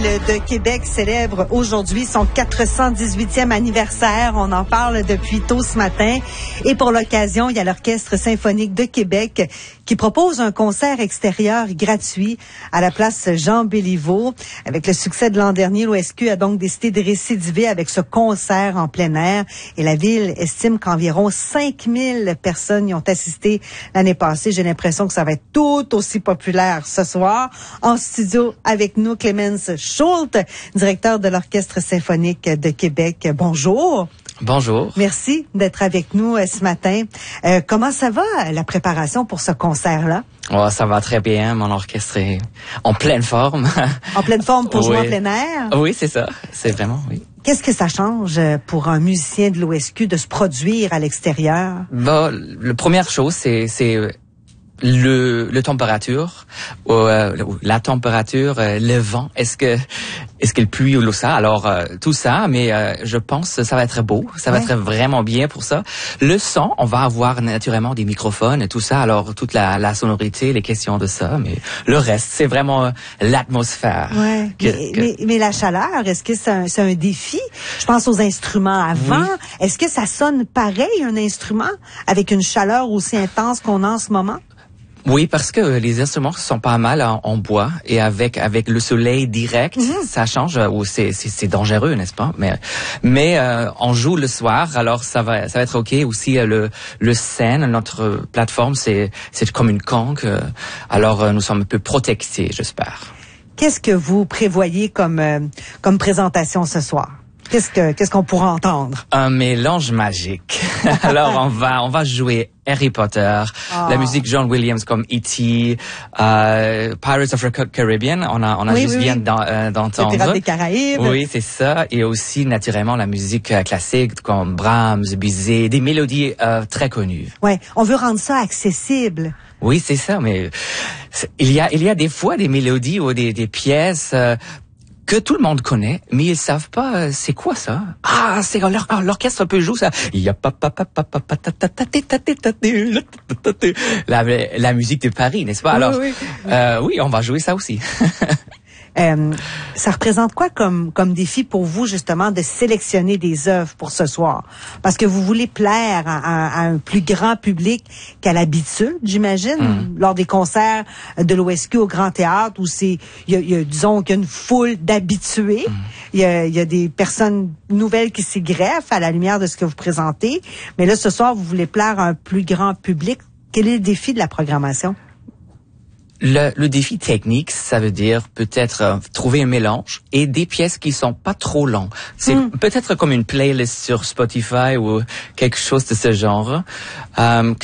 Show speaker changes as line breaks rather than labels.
de Québec célèbre aujourd'hui son 418e anniversaire. On en parle depuis tôt ce matin. Et pour l'occasion, il y a l'Orchestre symphonique de Québec qui propose un concert extérieur gratuit à la place Jean Béliveau. Avec le succès de l'an dernier, l'OSQ a donc décidé de récidiver avec ce concert en plein air. Et la ville estime qu'environ 5000 personnes y ont assisté l'année passée. J'ai l'impression que ça va être tout aussi populaire ce soir. En studio avec nous, Clemens Schultz, directeur de l'Orchestre symphonique de Québec. Bonjour.
Bonjour.
Merci d'être avec nous ce matin. Comment ça va, la préparation pour ce concert-là?
Oh, ça va très bien. Mon orchestre est en pleine forme.
En pleine forme pour jouer en plein air?
Oui, c'est ça. C'est vraiment, oui.
Qu'est-ce que ça change pour un musicien de l'OSQ de se produire à l'extérieur?
Bon, la première chose, c'est le température, la température, le vent. Est-ce qu'il pluie ou ça? Alors tout ça, mais je pense que ça va être beau, ça va être vraiment bien pour ça. Le son, on va avoir naturellement des microphones et tout ça. Alors toute la sonorité, les questions de ça, mais le reste, c'est vraiment l'atmosphère.
Ouais. Mais la chaleur, est-ce que c'est un défi? Je pense aux instruments avant. Oui. Est-ce que ça sonne pareil un instrument avec une chaleur aussi intense qu'on a en ce moment?
Oui, parce que les instruments sont pas mal en bois et avec le soleil direct, ça change ou c'est dangereux, n'est-ce pas? Mais on joue le soir, alors ça va être OK aussi. Le scène, notre plateforme, c'est comme une conque, alors nous sommes un peu protectés, j'espère.
Qu'est-ce que vous prévoyez comme présentation ce soir? Qu'est-ce qu'on pourra entendre?
Un mélange magique. Alors on va jouer Harry Potter, la musique John Williams comme E.T., Pirates of the Caribbean, on a juste bien d'entendre.
Les Pirates des Caraïbes.
Oui, c'est ça. Et aussi naturellement la musique classique comme Brahms, Bizet, des mélodies très connues.
Ouais, on veut rendre ça accessible.
Oui, c'est ça. Mais il y a des fois des mélodies ou des pièces que tout le monde connaît, mais ils savent pas c'est quoi ça. Ah, c'est l'orchestre peut jouer ça. La musique de Paris, n'est-ce pas? Alors, oui, on va jouer ça aussi.
Ça représente quoi comme défi pour vous, justement, de sélectionner des œuvres pour ce soir? Parce que vous voulez plaire à un plus grand public qu'à l'habitude, j'imagine, lors des concerts de l'OSQ au Grand Théâtre, où disons qu'il y a une foule d'habitués. Il y a des personnes nouvelles qui s'y greffent à la lumière de ce que vous présentez. Mais là, ce soir, vous voulez plaire à un plus grand public. Quel est le défi de la programmation?
Le défi technique, ça veut dire peut-être trouver un mélange et des pièces qui sont pas trop longues. C'est peut-être comme une playlist sur Spotify ou quelque chose de ce genre.